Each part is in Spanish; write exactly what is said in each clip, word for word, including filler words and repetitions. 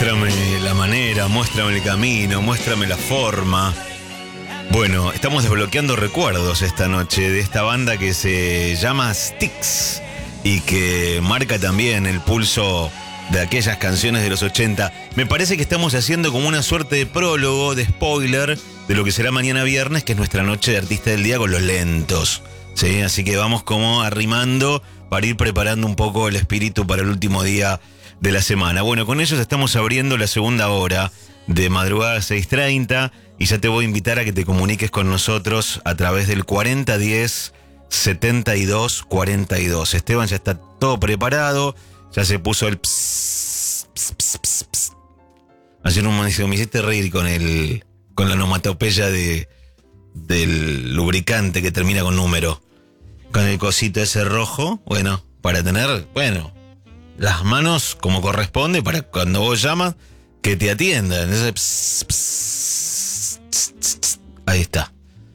Muéstrame la manera, muéstrame el camino, muéstrame la forma. Bueno, estamos desbloqueando recuerdos esta noche de esta banda que se llama Styx y que marca también el pulso de aquellas canciones de los ochenta. Me parece que estamos haciendo como una suerte de prólogo, de spoiler, de lo que será mañana viernes, que es nuestra noche de Artista del Día con los lentos. ¿Sí? Así que vamos como arrimando para ir preparando un poco el espíritu para el último día de la semana. Bueno, con ellos estamos abriendo la segunda hora de Madrugada seis treinta y ya te voy a invitar a que te comuniques con nosotros a través del cuarenta diez setenta y dos cuarenta y dos. Esteban ya está todo preparado, ya se puso el pss, pss, pss, pss, pss. Ayer un momento me hiciste reír con el con la onomatopeya de del lubricante que termina con número, con el cosito ese rojo, bueno, para tener, bueno, las manos como corresponde para cuando vos llamas que te atiendan. Ese pss, pss, pss, pss, pss. Ahí está.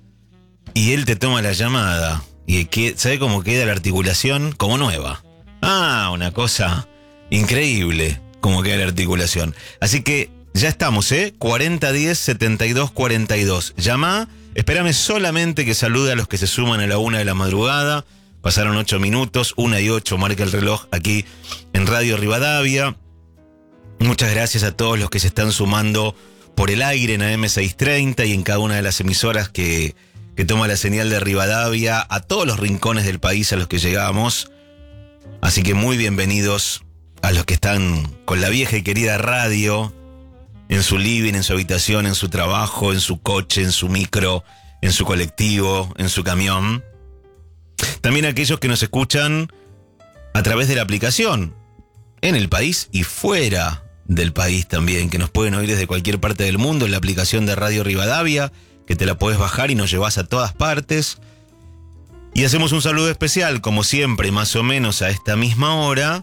Y él te toma la llamada y que, ¿sabe cómo queda la articulación? Como nueva. Ah, una cosa increíble cómo queda la articulación. Así que ya estamos, ¿eh? cuarenta diez setenta y dos cuarenta y dos. Llama, espérame solamente que salude a los que se suman a la una de la madrugada. Pasaron ocho minutos, una y ocho, marca el reloj aquí en Radio Rivadavia. Muchas gracias a todos los que se están sumando por el aire en A M seiscientos treinta y en cada una de las emisoras que, que toma la señal de Rivadavia, a todos los rincones del país a los que llegamos. Así que muy bienvenidos a los que están con la vieja y querida radio, en su living, en su habitación, en su trabajo, en su coche, en su micro, en su colectivo, en su camión. También aquellos que nos escuchan a través de la aplicación, en el país y fuera del país también, que nos pueden oír desde cualquier parte del mundo en la aplicación de Radio Rivadavia, que te la podés bajar y nos llevas a todas partes. Y hacemos un saludo especial, como siempre, más o menos a esta misma hora,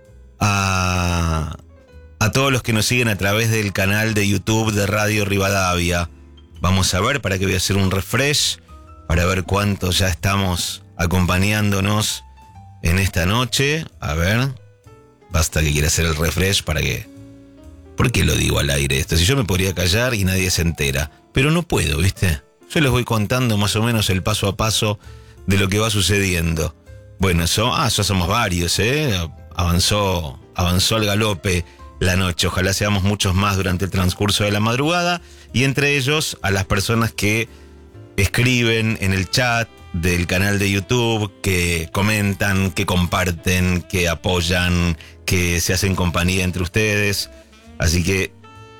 a, a todos los que nos siguen a través del canal de YouTube de Radio Rivadavia. Vamos a ver, para que voy a hacer un refresh, para ver cuántos ya estamos acompañándonos en esta noche. A ver, basta que quiera hacer el refresh para que... ¿Por qué lo digo al aire esto? Si yo me podría callar y nadie se entera, pero no puedo, ¿viste? Yo les voy contando más o menos el paso a paso de lo que va sucediendo. Bueno, eso, ah, ya somos varios, ¿eh? Avanzó, avanzó al galope la noche. Ojalá seamos muchos más durante el transcurso de la madrugada. Y entre ellos, a las personas que escriben en el chat del canal de YouTube, que comentan, que comparten, que apoyan, que se hacen compañía entre ustedes. Así que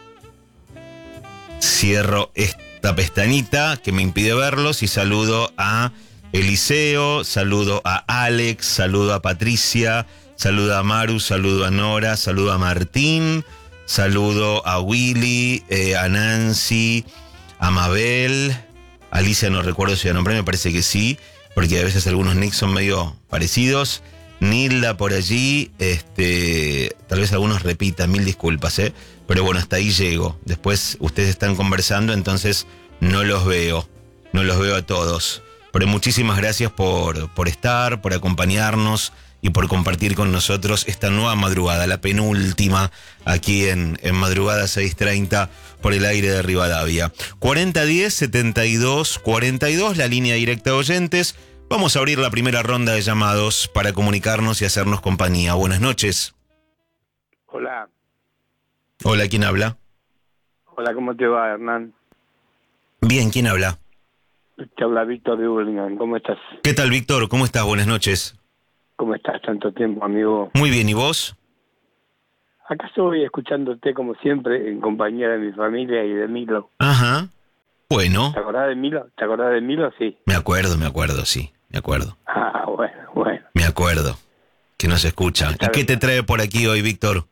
cierro esta pestañita que me impide verlos y saludo a Eliseo, saludo a Alex, saludo a Patricia, saludo a Maru, saludo a Nora, saludo a Martín, saludo a Willy, eh, a Nancy, a Mabel, Alicia no recuerdo si la nombré, me parece que sí, porque a veces algunos nicks son medio parecidos. Nilda por allí, este, tal vez algunos repitan, mil disculpas, ¿eh? Pero bueno, hasta ahí llego. Después ustedes están conversando, entonces no los veo, no los veo a todos. Pero muchísimas gracias por, por estar, por acompañarnos y por compartir con nosotros esta nueva madrugada, la penúltima aquí en, en Madrugada seis treinta por el aire de Rivadavia. cuarenta diez setenta y dos cuarenta y dos, la línea directa de oyentes. Vamos a abrir la primera ronda de llamados para comunicarnos y hacernos compañía. Buenas noches. Hola. Hola, ¿quién habla? Hola, ¿cómo te va, Hernán? Bien, ¿quién habla? Te habla Víctor de Burlingame. ¿Cómo estás? ¿Qué tal, Víctor? ¿Cómo estás? Buenas noches. ¿Cómo estás? Tanto tiempo, amigo. Muy bien, ¿y vos? Acá estoy escuchándote como siempre, en compañía de mi familia y de Milo. Ajá. Bueno. ¿Te acordás de Milo? ¿Te acordás de Milo? Sí. Me acuerdo, me acuerdo, sí. Me acuerdo. Ah, bueno, bueno. Me acuerdo. Que nos escucha. ¿Y qué te trae por aquí hoy, Víctor?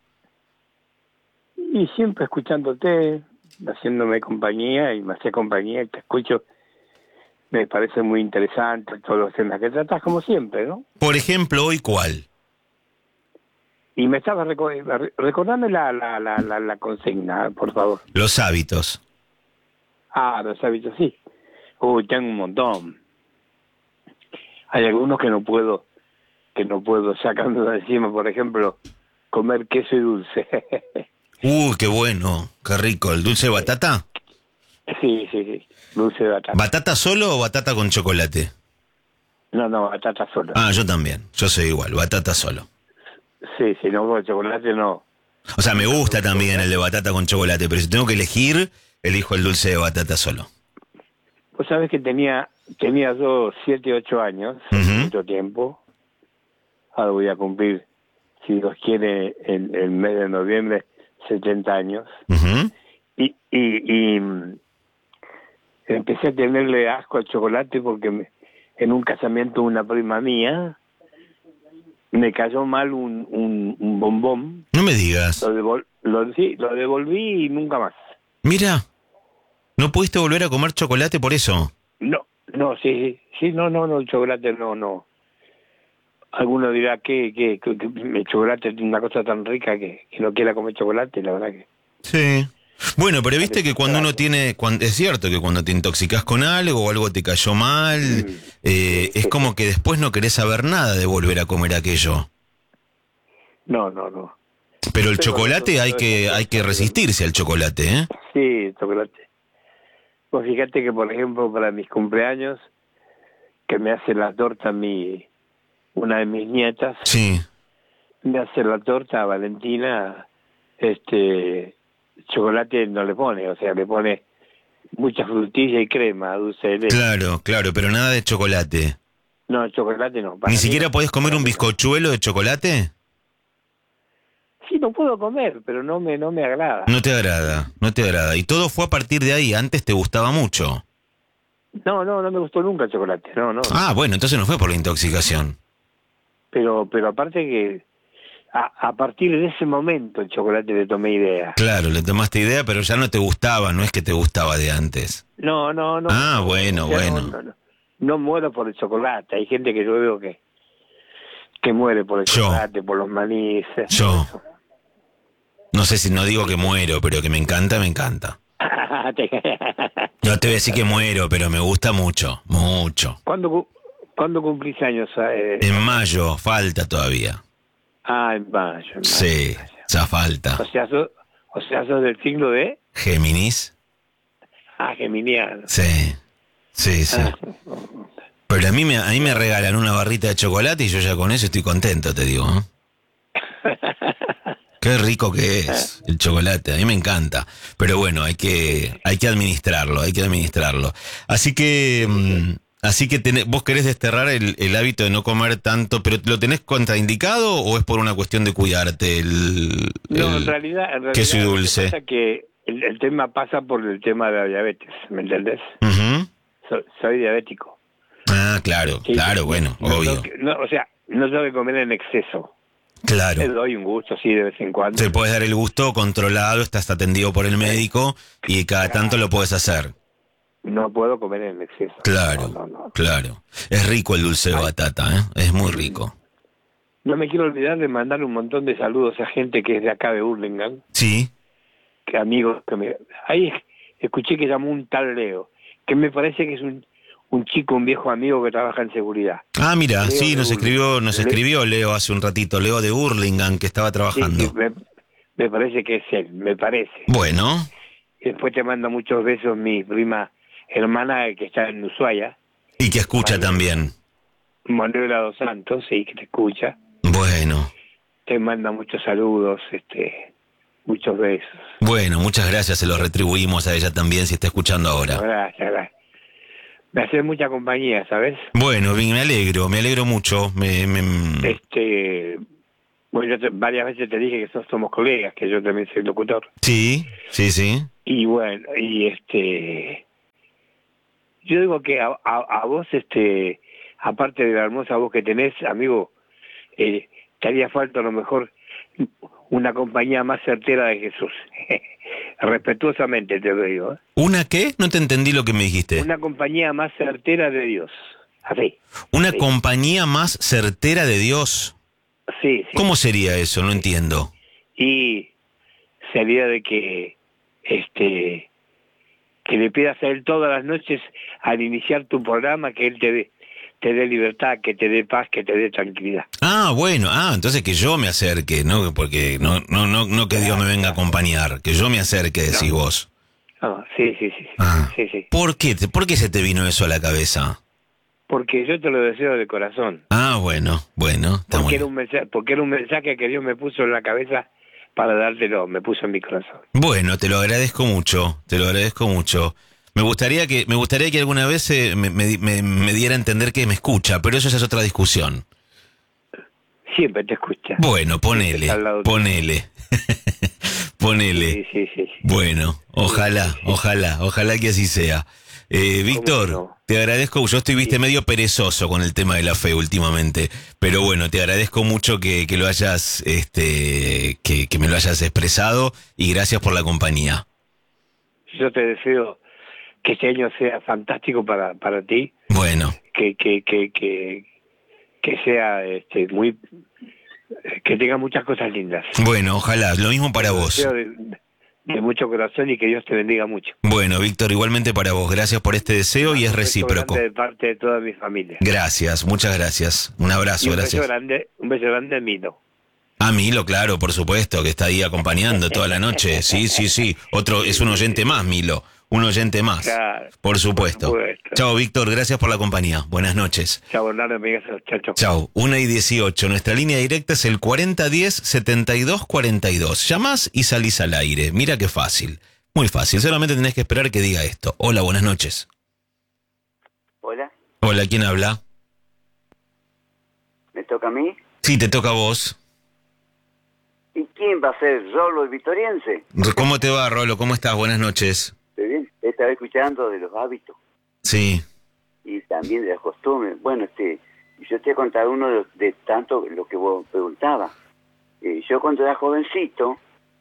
Y siempre escuchándote, haciéndome compañía, y me hace compañía, te escucho. Me parece muy interesante todos los temas que tratás, como siempre, ¿no? Por ejemplo, ¿hoy cuál? Y me estabas reco- recordando la, la, la, la, la consigna, por favor. Los hábitos. Ah, los hábitos, sí. Uy, tengo un montón. Hay algunos que no puedo, que no puedo sacarme de encima, por ejemplo, comer queso y dulce. Uy, qué bueno, qué rico. ¿El dulce de batata? Sí, sí, sí, dulce de batata. ¿Batata solo o batata con chocolate? No, no, batata sola. Ah, yo también, yo soy igual, batata solo. Sí, si no con chocolate no. O sea, me gusta también el de batata con chocolate, pero si tengo que elegir, elijo el dulce de batata solo. Vos sabés que tenía, tenía yo siete, ocho años, hace Ujú. mucho tiempo. Ahora voy a cumplir, si Dios quiere, en el mes de noviembre, setenta años. Ujú. Y, y, y mm, empecé a tenerle asco al chocolate porque me- en un casamiento de una prima mía me cayó mal un, un, un bombón. No me digas. Lo, devol, lo, sí, lo devolví y nunca más. Mira, ¿no pudiste volver a comer chocolate por eso? No, no, sí, sí, sí, no, no, no, el chocolate no, no. Alguno dirá que, que, que, que el chocolate es una cosa tan rica que, que no quiera comer chocolate, la verdad que Sí. Bueno, pero viste parece que cuando uno extraño. tiene, cuan- es cierto que cuando te intoxicas con algo o algo te cayó mal, Mm, eh, sí, es sí, sí. como que después no querés saber nada de volver a comer aquello. No, no, no. Pero el Pero bueno, son, chocolate hay son esas que, hay que cosas. Pero, resistirse al chocolate, ¿eh? sí, chocolate. Pues fíjate que, por ejemplo, para mis cumpleaños, que me hace la torta mi una de mis nietas, Sí. me hace la torta Valentina, este, chocolate no le pone, o sea, le pone mucha frutilla y crema, dulce de leche. Claro, claro, pero nada de chocolate. No, chocolate no, ¿Ni para mí siquiera no, podés comer para un mí no. bizcochuelo de chocolate? Sí, lo puedo comer, pero no me, no me agrada. No te agrada, no te agrada. Y todo fue a partir de ahí, antes te gustaba mucho. No, no, no me gustó nunca el chocolate, no, no, no. Ah, bueno, entonces no fue por la intoxicación. Pero, pero aparte que a, a partir de ese momento el chocolate le tomé idea. Claro, le tomaste idea, pero ya no te gustaba, no es que te gustaba de antes. No, no, no, Ah, no, o bueno, sea, no, bueno. no, no, no muero por el chocolate. Hay gente que yo veo que, que muere por el Yo, chocolate, por los manices, todo yo, eso. no sé si no digo que muero, pero que me encanta, me encanta. No te voy a decir que muero, pero me gusta mucho, mucho. ¿Cuándo, cu- ¿Cuándo cumplís años? Eh, En Fabián? mayo, falta todavía. Ah, en mayo, en mayo, en Sí, mayo. ya O falta. sea, sos, o sea, sos del siglo de Géminis. ah, geminiano. Sí, sí, sí. Ah, Pero a mí, me, a mí me regalan una barrita de chocolate y yo ya con eso estoy contento, te digo. ¿eh? Qué rico que es el chocolate, a mí me encanta. Pero bueno, hay que, hay que administrarlo, hay que administrarlo. Así que, mm, así que tenés- vos querés desterrar el, el hábito de no comer tanto, pero ¿lo tenés contraindicado o es por una cuestión de cuidarte el, no, en el realidad, en queso y realidad lo que dulce? pasa es que el, el tema pasa por el tema de la diabetes, ¿me entendés? Ujú. So- soy diabético. Ah, claro, Sí, claro, no, bueno, no tengo obvio. que- no, o sea, no tengo que comer en exceso. Claro. Le doy un gusto, sí, de vez en cuando. Te puedes dar el gusto controlado, estás atendido por el médico y cada tanto lo puedes hacer. No puedo comer en exceso. No, Claro, no, no. claro. Es rico el dulce de Ay, batata, ¿eh? Es muy rico. no me quiero olvidar de mandar un montón de saludos a gente que es de acá de Hurlingham, Sí. que amigos que me... Ahí escuché que llamó un tal Leo, que me parece que es un, un chico, un viejo amigo que trabaja en seguridad. Ah, mira, Leo sí, de nos escribió, Hurlingham. nos Le- escribió Leo hace un ratito, Leo de Hurlingham, que estaba sí, sí, trabajando. me, me parece que es él, me parece. Bueno, Y después te manda muchos besos mi prima hermana que está en Ushuaia, y que escucha Manuela, también. Manuela dos Santos, sí, que te escucha. Bueno, Te manda muchos saludos, este, muchos besos. bueno, muchas gracias, se los retribuimos a ella también si está escuchando Bueno, ahora. gracias, gracias. Me hace mucha compañía, ¿sabes? Bueno, bien, me alegro, me alegro mucho. Me, me- Este, bueno, yo te- varias veces te dije que sos- somos colegas, que yo también soy locutor. Sí, sí, sí. Y bueno, y este, yo digo que a, a, a vos, este, aparte de la hermosa voz que tenés, amigo, eh, te haría falta a lo mejor una compañía más certera de Jesús. Respetuosamente te lo digo, ¿eh? ¿Una qué? No te entendí lo que me dijiste. Una compañía más certera de Dios. Así. Una Sí. compañía más certera de Dios. Sí, sí. ¿Cómo sería eso? No entiendo. Y sería de que, este, que le pidas a él todas las noches al iniciar tu programa que él te dé, te dé libertad, que te dé paz, que te dé tranquilidad. Ah, Ah, bueno, ah, entonces que yo me acerque, no porque no no no no que Dios me venga a acompañar, que yo me acerque, decís No. vos. No, sí, sí, sí, Ah. sí, sí. ¿Por qué? te- ¿Por qué se te vino eso a la cabeza? Porque yo te lo deseo de corazón. Ah, bueno, bueno, está muy Porque era bien. un mensaje, porque era un mensaje que Dios me puso en la cabeza para dártelo, me puso en mi corazón. Bueno, te lo agradezco mucho, te lo agradezco mucho. Me gustaría que me gustaría que alguna vez eh, me, me, me- me diera a entender que me escucha, pero eso ya es otra discusión. Siempre te escucha. Bueno, Siempre está ponele, al lado tuyo. ponele, ponele. Sí, sí, sí, sí. Bueno, ojalá, Sí, sí, sí. ojalá, ojalá que así sea. Eh, ¿Cómo que Víctor, no? te agradezco, yo estoy, viste, Sí. medio perezoso con el tema de la fe últimamente, pero bueno, te agradezco mucho que, que lo hayas, este, que, que me lo hayas expresado y gracias por la compañía. Yo te deseo que este año sea fantástico para, para ti, Bueno, que, que, que, que, que sea este, muy, que tenga muchas cosas lindas. bueno, ojalá, lo mismo para Te lo vos. deseo de, de mucho corazón y que Dios te bendiga mucho. Bueno, Víctor, igualmente para vos, gracias por este deseo y es Un beso recíproco. grande de parte de toda mi familia. Gracias, muchas gracias. Un Y abrazo, un beso gracias. grande, un beso grande a Milo. A Milo, claro, por supuesto, que está ahí acompañando toda la noche. Sí, sí, sí. Otro, es un oyente más, Milo. Un oyente más. Claro, Por supuesto. por supuesto. Chao, Víctor, gracias por la compañía. Buenas noches. Chao, Bernardo, amigas, chao, chao. Chao. una y dieciocho. Nuestra línea directa es el cuarenta diez setenta y dos cuarenta y dos. Llamás y salís al aire. Mira qué fácil. Muy fácil. Solamente tenés que esperar que diga esto. Hola, buenas noches. Hola, Hola, ¿quién habla? ¿me toca a mí? Sí, te toca a vos. ¿Y quién va a ser? ¿Rolo el vitoriense? ¿Cómo te va, Rolo? ¿Cómo estás? Buenas noches. Estoy bien. Estaba escuchando de los hábitos Sí. y también de las costumbres. Bueno, este, yo te he contado uno de, de tanto lo que vos preguntabas. Eh, yo cuando era jovencito,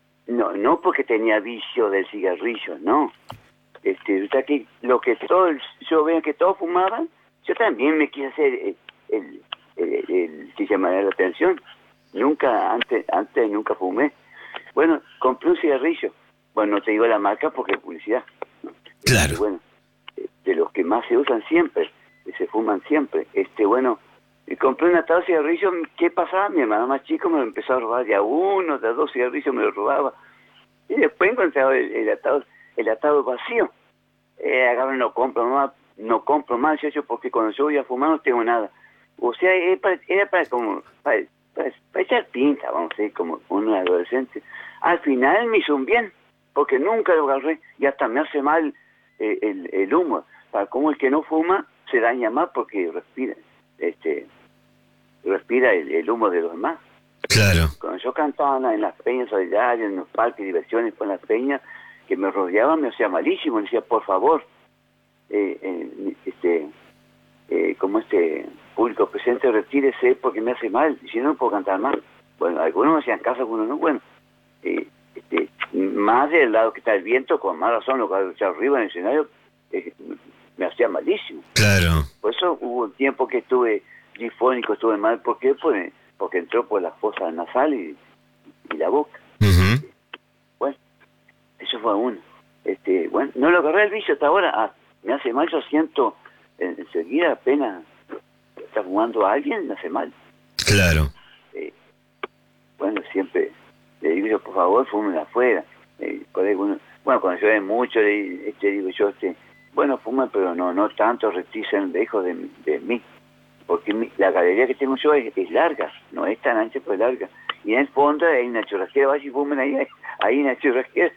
no no porque tenía vicio del cigarrillo, no. Este, o sea que lo que todos, yo veía que todos fumaban, yo también me quise hacer el, el, el, el, el que llamaría la atención. Nunca, antes, antes nunca fumé. Bueno, compré un cigarrillo. Bueno, no te digo la marca porque es publicidad. Claro. Y bueno, de los que más se usan siempre, que se fuman siempre. Este, bueno, y compré un atado de cigarrillos. ¿Qué pasaba? Mi hermano más chico me lo empezó a robar de a uno, de a dos cigarrillos me lo robaba. Y después encontraba el, el atado, el atado vacío. Eh, agarro, no compro más, no compro más, yo, porque cuando yo voy a fumar no tengo nada. O sea, era para, era para como, para, para, para echar pinta, vamos a decir, como un adolescente. Al final me hizo un bien, porque nunca lo agarré y hasta me hace mal eh, el, el humo. Para como el que no fuma se daña más porque respira, este, respira el, el humo de los demás. Claro. Cuando yo cantaba en las peñas solidarias, en los parques de diversiones con las peñas, que me rodeaban, me hacía malísimo. Me decía, por favor, eh, eh, este, eh, como este público presente, retírese porque me hace mal. Y si no, no puedo cantar más. Bueno, algunos me hacían caso, algunos no. Bueno, eh, este, más del lado que está el viento, con más razón, lo que ha echado arriba en el escenario, eh, me hacía malísimo. Claro. Por eso hubo un tiempo que estuve difónico, estuve mal. ¿Por qué? Pues, porque entró por las fosas nasales y, y la boca. Uh-huh. Bueno, eso fue uno. Este, bueno, no lo agarré el vicio hasta ahora. Ah, me hace mal, yo siento en, enseguida apenas está fumando a alguien, me hace mal. Claro. Eh, bueno, siempre le digo yo, por favor, fumen afuera. Eh, uno, bueno, cuando llueve mucho, le, este, digo yo, este, bueno, fumen, pero no no tanto, reticen lejos de, de mí. Porque mi, la galería que tengo yo es, es larga, no es tan ancha, pero es larga. Y en el fondo hay una churrasquera, vas y fumen ahí, ahí una churrasquera.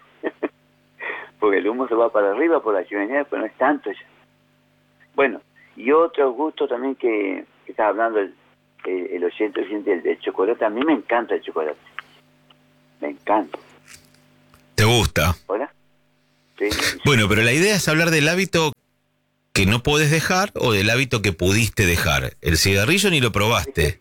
Porque el humo se va para arriba por la chimenea, pero no es tanto ya. Bueno, y otro gusto también que, que estaba hablando el, el, el oyente del, del chocolate. A mí me encanta el chocolate. Me encanta. ¿Te gusta? ¿Hola? Sí. Bueno, pero la idea es hablar del hábito que no podés dejar o del hábito que pudiste dejar. El cigarrillo ni lo probaste.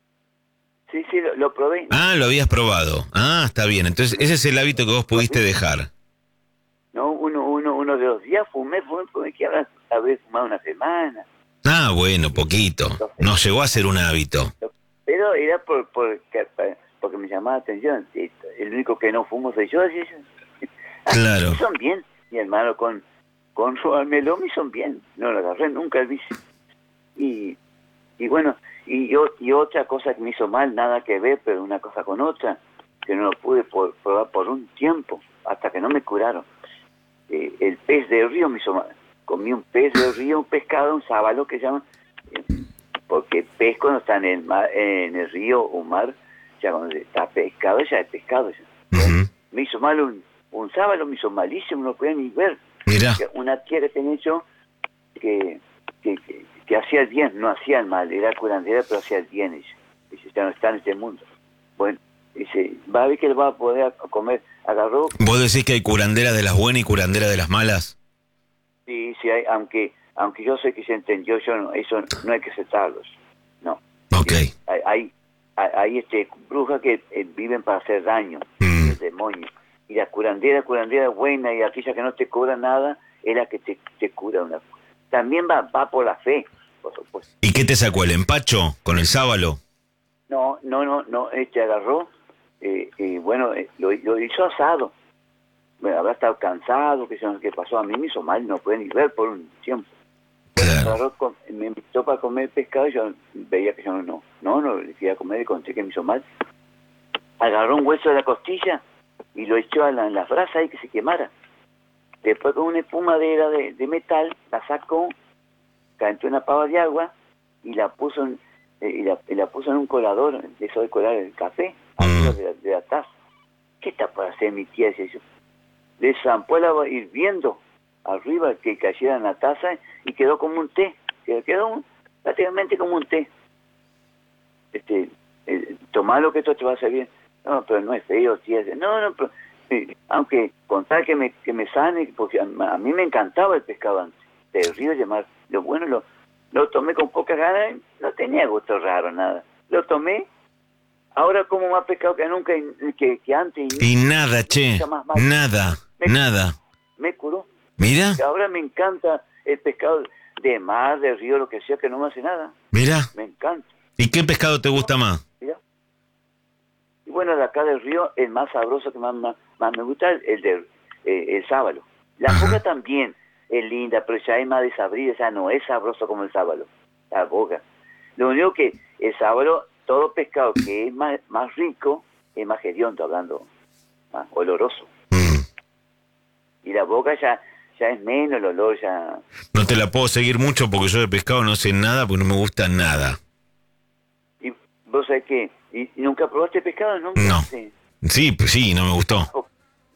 Sí, sí, lo, lo probé. Ah, lo habías probado. Ah, está bien. Entonces, ese es el hábito que vos pudiste dejar. No, uno, uno, uno de los días fumé, fumé, fumé, que habrá haber fumado una semana. Ah, bueno, poquito. No llegó a ser un hábito. Pero era por, por, porque me llamaba la atención. El único que no fumo soy yo, así yo. Claro. Son bien, mi hermano, con, con su almelón y son bien. No lo agarré nunca el vicio. Y Y bueno, y yo y otra cosa que me hizo mal, nada que ver, pero una cosa con otra, que no lo pude por, probar por un tiempo, hasta que no me curaron. Eh, el pez del río me hizo mal. Comí un pez del río, un pescado, un sábalo que llaman, eh, porque pez cuando está en el mar, en el río o mar, ya cuando está pescado, ya es pescado. Ya. Uh-huh. Me hizo mal un, un sábalo, me hizo malísimo, no podía ni ver. Mirá. Una tía que tenía yo que, que, que, que hacía el bien, no hacía el mal, era curandera, pero hacía el bien ella. Dice, ya no está en este mundo. Bueno, dice, va a ver que él va a poder comer. Agarró. ¿Vos decís que hay curanderas de las buenas y curanderas de las malas? Sí, sí, hay, aunque aunque yo sé que se entendió, yo no, eso no hay que aceptarlos. No. Ok. Sí, hay, hay, hay este, brujas que eh, viven para hacer daño, Mm. el demonio. Y la curandera, curandera buena, y aquella que no te cura nada, es la que te, te cura una. También va, va por la fe, por supuesto. ¿Y qué te sacó, el empacho con el sábalo? No, no, no, no, este agarró, eh, eh, bueno, eh, lo, lo hizo asado. Bueno, habrá estado cansado, que sé yo qué pasó, a mí me hizo mal, no pude ni ver por un tiempo. Bueno, Claro. agarró con- me invitó para comer pescado, y yo veía que yo no, no, no, le quería comer y conté que me hizo mal. Agarró un hueso de la costilla y lo echó a la, en las brasas ahí que se quemara. Después con una espumadera de, de metal, la sacó, calentó una pava de agua y la puso en, eh, y la, y la puso en un colador, de eso de colar el café, arriba de la, de la taza. ¿Qué está por hacer mi tía? Decía yo. Le zampó el agua hirviendo arriba que cayera en la taza y quedó como un té, quedó, quedó un- prácticamente como un té. Este, eh, tomalo que esto te va a hacer bien. No, pero no es feo, tía. No, no, pero, eh, aunque contar que me, que me sane, porque a, a mí me encantaba el pescado antes, del río llamar. Lo bueno, lo, lo tomé con poca ganas, no tenía gusto raro, nada. Lo tomé, ahora como más pescado que nunca, y- que, que antes. Y nada, che, Nunca más mal. nada, Me- nada. Me curó. Mira, Ahora me encanta el pescado de mar, de río, lo que sea, que no me hace nada. mira. Me encanta. ¿Y qué pescado te gusta más? ¿Ya? Y bueno, de acá del río, el más sabroso que más, más, más me gusta es el de eh, el sábalo. La Ajá. boca también es linda, pero ya es más desabrida, ya no es sabroso como el sábalo. La boca. Lo único que el sábalo, todo pescado que es más, más rico, es más hediondo, hablando, más oloroso. Mm. Y la boca ya, ya es menos, el olor ya... No te la puedo seguir mucho porque yo de pescado no sé nada porque no me gusta nada. Y vos sabés que, ¿y nunca probaste pescado? ¿Nunca? No. Sí. Sí, pues sí, no me gustó.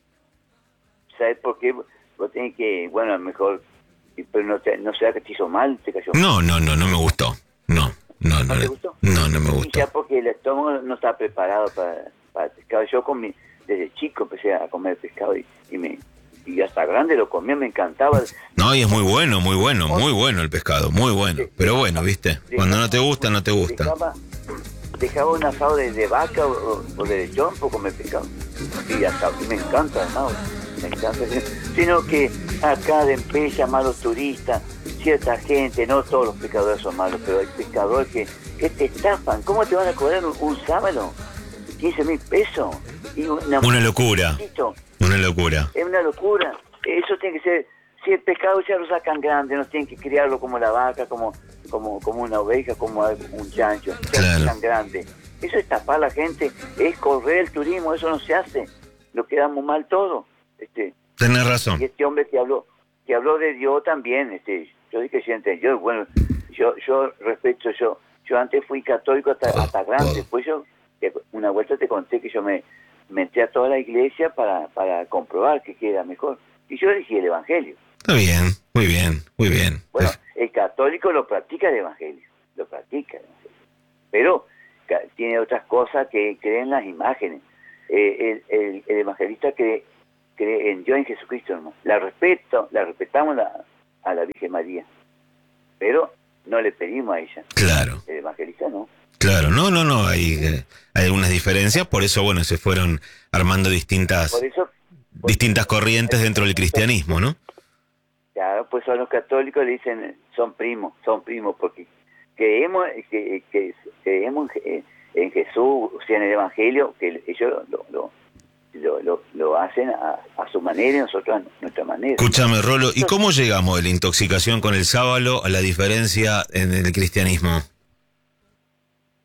¿Sabes por qué? Vos tenés que, bueno, a lo mejor, pero no, te, no sea que te hizo mal, te cayó mal. No, no, no, no me gustó. No, no, no. ¿No te le- gustó? No, no me Y gustó. ya porque el estómago no está preparado para, para el pescado. Yo comí, desde chico empecé a comer pescado y, y me y hasta grande lo comía, me encantaba. No, y es muy bueno, muy bueno, muy bueno el pescado, muy bueno. Pero bueno, viste, cuando no te gusta, no te gusta. Dejaba, dejaba un asado de, de vaca o, o de lechón por comer pescado. Y hasta a mí me encanta, además, me encanta. Sino que acá de empeña malos turistas, cierta gente, no todos los pescadores son malos, pero hay pescadores que, que te estafan. ¿Cómo te van a cobrar un, un sábado? quince mil pesos. Y una, Una locura, Listo. una locura. Es una locura. Eso tiene que ser, si el pescado ya lo sacan grande, no tienen que criarlo como la vaca, como como como una oveja, como un chancho, ya Claro. lo sacan grande. Eso es tapar a la gente, es correr el turismo, eso no se hace. Lo quedamos mal todo. Este, Tenés razón. y este hombre que habló, que habló de Dios también, este, yo dije siempre, yo, bueno, yo, yo respeto, yo, yo antes fui católico hasta, hasta grande, después yo, una vuelta te conté que yo me metí a toda la iglesia para, para comprobar que queda mejor. Y yo elegí el evangelio. Está bien, muy bien, muy bien. Bueno, el católico lo practica el evangelio, lo practica el evangelio. Pero ca- tiene otras cosas que creen las imágenes. Eh, el, el, el evangelista cree, cree en Dios, en Jesucristo, hermano. La respeto, la respetamos la, a la Virgen María, pero no le pedimos a ella. Claro, El evangelista no. claro. No, no, no, hay, eh, hay algunas diferencias, por eso, bueno, se fueron armando distintas, Por eso, distintas corrientes dentro del cristianismo, ¿no? ya, pues a los católicos le dicen, son primos, son primos, porque creemos que, que creemos en, en Jesús, o sea, en el evangelio, que ellos lo, lo, lo, lo, lo hacen a, a su manera y nosotros a nuestra manera. Escúchame, Rolo, ¿y cómo llegamos de la intoxicación con el sábalo a la diferencia en el cristianismo?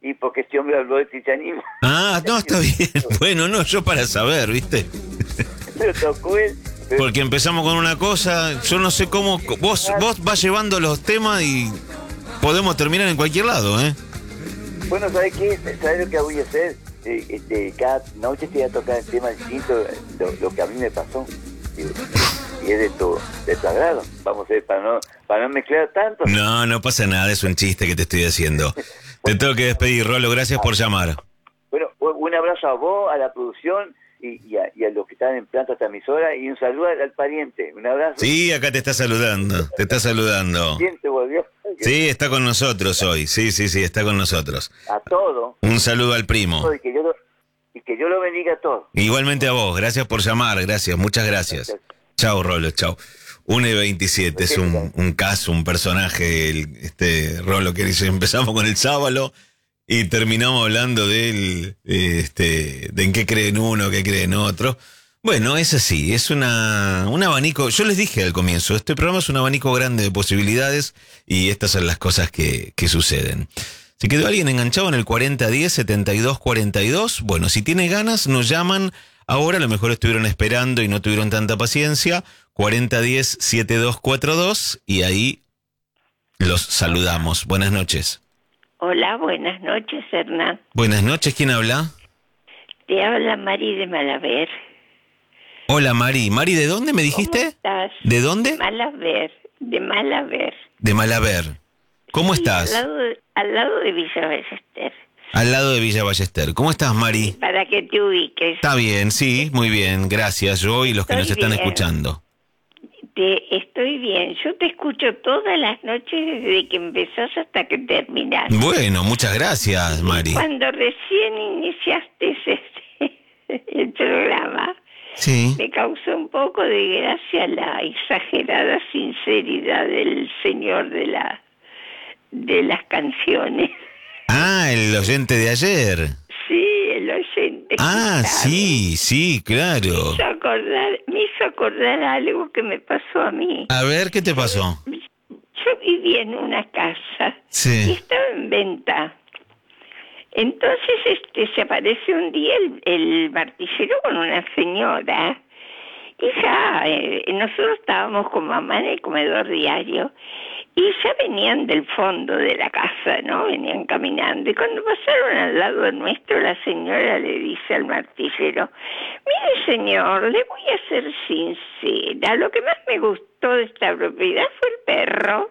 y porque este hombre habló de cristianismo. Ah, no, está bien. Bueno, no, yo para saber, ¿viste? Pero tocó él. Pero... Porque empezamos con una cosa, yo no sé cómo... Vos, vos vas llevando los temas y podemos terminar en cualquier lado, ¿eh? Bueno, ¿sabes qué? ¿Sabes lo que voy a hacer? Eh, este, cada noche te voy a tocar el tema distinto, lo, lo que a mí me pasó. Y, y es de tu, de tu agrado. Vamos a ver, para no, para no mezclar tanto. No, no pasa nada, es un chiste que te estoy haciendo. Te tengo que despedir, Rolo, gracias por llamar. Bueno, un abrazo a vos, a la producción y, y, a, y a los que están en planta esta emisora, y un saludo al, al pariente. Un abrazo. Sí, acá te está saludando, te está saludando. ¿Quién te volvió? Sí, está con nosotros hoy, sí, sí, sí, está con nosotros. A todo. Un saludo al primo. Y que yo lo, y que yo lo bendiga a todos. Igualmente a vos, gracias por llamar, gracias, muchas gracias. Gracias. Chao, Rolo, chao. uno y veintisiete, es un, un caso, un personaje, el, este Rolo que dice, empezamos con el sábalo y terminamos hablando del, este, de en qué creen uno, qué creen otro. Bueno, es así, es una, un abanico, yo les dije al comienzo, este programa es un abanico grande de posibilidades y estas son las cosas que, que suceden. ¿Se quedó alguien enganchado en el cuarenta diez setenta y dos cuarenta y dos? Bueno, si tiene ganas, nos llaman ahora, a lo mejor estuvieron esperando y no tuvieron tanta paciencia, cuarenta diez setenta y dos cuarenta y dos, y ahí los saludamos. Buenas noches. Hola, buenas noches, Hernán. Buenas noches, ¿quién habla? Te habla Mari de Malaver. Hola, Mari. Mari, ¿de dónde me dijiste? ¿Cómo estás? ¿De dónde? Malaver, de Malaver. De Malaver. ¿Cómo sí, estás? Al lado, de, al lado de Villa Ballester. Al lado de Villa Ballester. ¿Cómo estás, Mari? Para que te ubiques. Está bien, sí, muy bien. Gracias, yo y los que estoy nos están bien. escuchando. Te, estoy bien. Yo te escucho todas las noches desde que empezás hasta que terminás. Bueno, muchas gracias, Mari. Cuando recién iniciaste ese, el programa, sí, me causó un poco de gracia la exagerada sinceridad del señor de la de las canciones. Ah, el oyente de ayer. Sí, el oyente. Ah, sí, sí, claro. Me hizo acordar, me hizo acordar algo que me pasó a mí. A ver, ¿qué te pasó? Yo vivía en una casa sí. y estaba en venta. Entonces este se aparece un día el, el martillero con una señora. Y ya, eh, nosotros estábamos con mamá en el comedor diario. Y ya venían del fondo de la casa, ¿no? Venían caminando. Y cuando pasaron al lado nuestro, la señora le dice al martillero, mire señor, le voy a ser sincera, lo que más me gustó de esta propiedad fue el perro.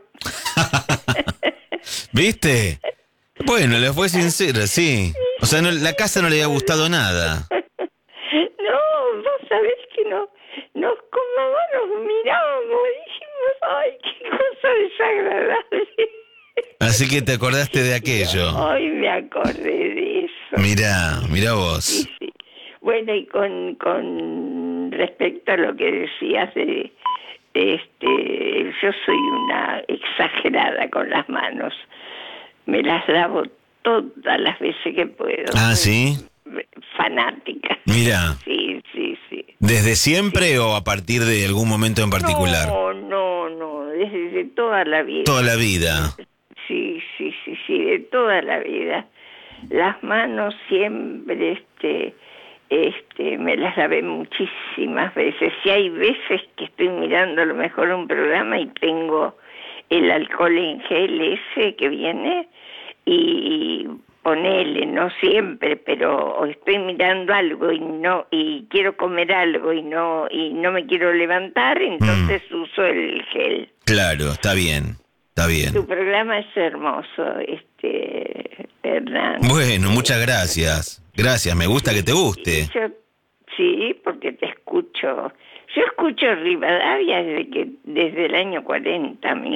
¿Viste? Bueno, le fue sincera, sí. O sea, no, la casa no le había gustado nada. No, vos sabés que no. Nos, con mamá nos mirábamos y dijimos, ay, qué cosa desagradable. Así que te acordaste de aquello. Ay, me acordé de eso. Mirá, mirá vos. Sí, sí. Bueno, y con, con respecto a lo que decías de, este, yo soy una exagerada con las manos. Me las lavo todas las veces que puedo. Ah, ¿sí? Fanática. Mira. Sí, sí, sí. ¿Desde siempre sí. o a partir de algún momento en particular? No, no, no, desde toda la vida. Toda la vida. Sí, sí, sí, sí, de toda la vida. Las manos siempre, este, este, me las lavé muchísimas veces. Y hay veces que estoy mirando a lo mejor un programa y tengo el alcohol en gel ese que viene y ponele, no siempre, pero estoy mirando algo y no y quiero comer algo y no y no me quiero levantar, entonces mm. uso el gel. Claro, está bien, está bien. Tu programa es hermoso, este Hernán. Bueno, muchas gracias. Gracias, me gusta que te guste. Yo, sí, porque te escucho. Yo escucho Rivadavia desde que desde el año cuarenta,